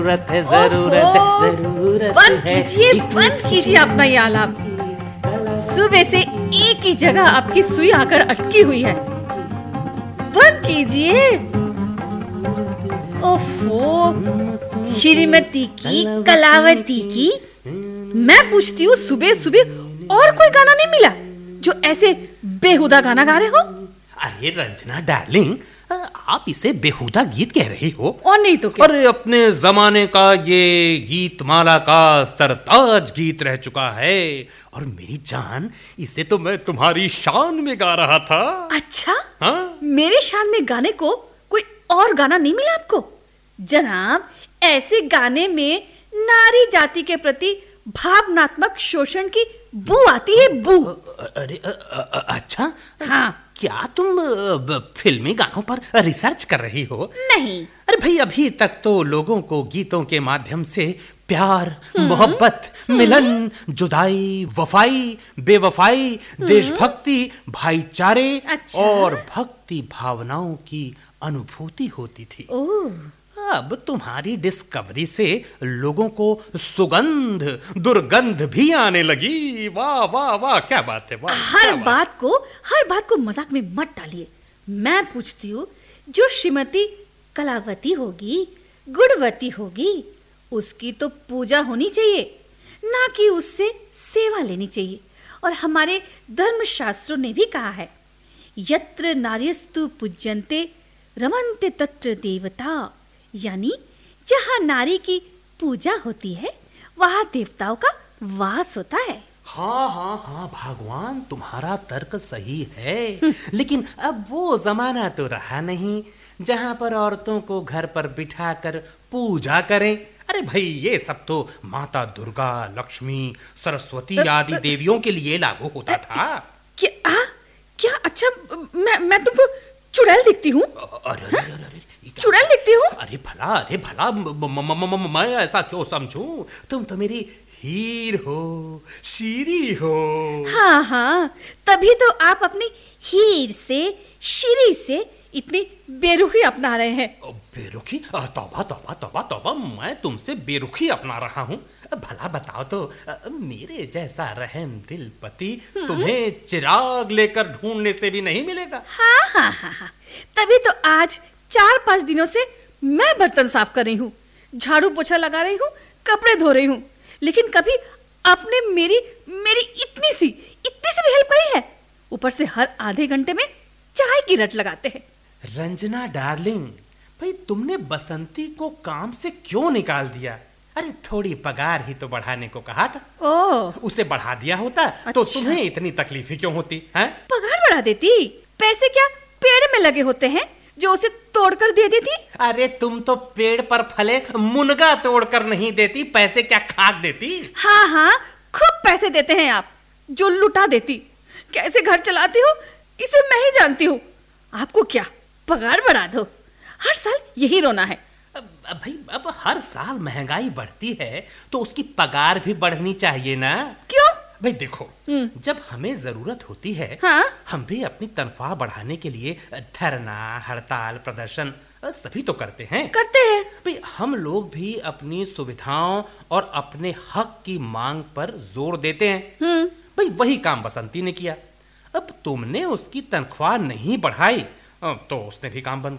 है, जरूरत है। बंद कीजिए अपना ये आलाप। सुबह से एक ही जगह आपकी सुई आकर अटकी हुई है। बंद कीजिए। ओफो, श्रीमती की, कलावती की। मैं पूछती हूँ, सुबह सुबह और कोई गाना नहीं मिला जो ऐसे बेहुदा गाना गा रहे हो? अरे रंजना डार्लिंग, आप इसे बेहुदा गीत कह रही हो? और नहीं तो क्या। अरे अपने जमाने का ये गीत माला का सरताज गीत रह चुका है। और मेरी जान, इसे तो मैं तुम्हारी शान में गा रहा था। अच्छा? हाँ? मेरे शान में गाने को कोई और गाना नहीं मिला आपको? जनाब, ऐसे गाने में नारी जाति के प्रति भावनात्मक शोषण की बू आती है, बू। अरे अच्छा? हाँ। क्या तुम फिल्मी गानों पर रिसर्च कर रही हो? नहीं। अरे भाई, अभी तक तो लोगों को गीतों के माध्यम से प्यार, मोहब्बत, मिलन, जुदाई, वफाई, बेवफाई, देशभक्ति, भाईचारे अच्छा? और भक्ति भावनाओं की अनुभूति होती थी। ओह। अब तुम्हारी डिस्कवरी से लोगों को सुगंध, दुर्गंध भी आने लगी। वाह वाह वाह, क्या बात है। वाह, हर बात को मजाक में मत डालिए। मैं पूछती हूँ, जो श्रीमती कलावती होगी, गुणवती होगी, उसकी तो पूजा होनी चाहिए, ना कि उससे सेवा लेनी चाहिए। और हमारे धर्मशास्त्रों ने भी कहा है, यत्र नार्यस्तु पूज्यन्ते रमन्ते तत्र देवता। यानी जहाँ नारी की पूजा होती है, वहाँ देवताओं का वास होता है। हाँ हाँ हाँ, भगवान, तुम्हारा तर्क सही है। लेकिन अब वो जमाना तो रहा नहीं जहाँ पर औरतों को घर पर बिठाकर पूजा करें। अरे भाई, ये सब तो माता दुर्गा, लक्ष्मी, सरस्वती आदि देवियों के लिए लागू होता था। क्या? अच्छा, मैं तुमको चुड़ैल दिखती हूँ? अरे चुड़ैल दिखती हूँ? अरे भला, मैं ऐसा क्यों समझूं? तुम तो मेरी हीर हो, शीरी हो। हाँ हाँ, तभी तो आप अपनी हीर से, शीरी से इतनी बेरुखी अपना रहे हैं। बेरुखी? तौबा तौबा तौबा तौबा, मैं तुमसे बेरुखी अपना रहा हूँ? भला बताओ तो, मेरे जैसा रहम दिल पति तुम्हें चिराग लेकर ढूंढने से भी नहीं मिलेगा। हाँ हाँ हाँ हाँ, तभी तो आज 4-5 दिनों से मैं बर्तन साफ कर रही हूँ, झाड़ू पोछा लगा रही हूँ, कपड़े धो रही हूँ, लेकिन कभी आपने मेरी इतनी सी भी हेल्प करी है? ऊपर से हर आधे घंटे में चाय की रट लगाते हैं। रंजना डार्लिंग, भाई तुमने बसंती को काम से क्यों निकाल दिया? अरे थोड़ी पगार ही तो बढ़ाने को कहा था। ओह, उसे बढ़ा दिया होता तो तुम्हें इतनी तकलीफें क्यों होती हैं? पगार बढ़ा देती? पैसे क्या पेड़ में लगे होते हैं जो उसे तोड़कर दे देती? अरे तुम तो पेड़ पर फले मुनगा तोड़कर नहीं देती, पैसे क्या खाक देती? हाँ हाँ, खूब पैसे देते हैं आप, जो लुटा देती। कैसे घर चलाती हो इसे मैं ही जानती हूँ। आपको क्या, पगार बढ़ा दो, हर साल यही रोना है। भाई, अब हर साल महंगाई बढ़ती है तो उसकी पगार भी बढ़नी चाहिए ना? क्यों? भाई देखो, जब हमें जरूरत होती है, हाँ? हम भी अपनी तनख्वाह बढ़ाने के लिए धरना, हड़ताल, प्रदर्शन सभी तो करते हैं। भाई हम लोग भी अपनी सुविधाओं और अपने हक की मांग पर जोर देते हैं। भाई वही काम बसंती ने किया। अब तुमने उसकी तनख्वाह नहीं बढ़ाई तो उसने भी काम बंद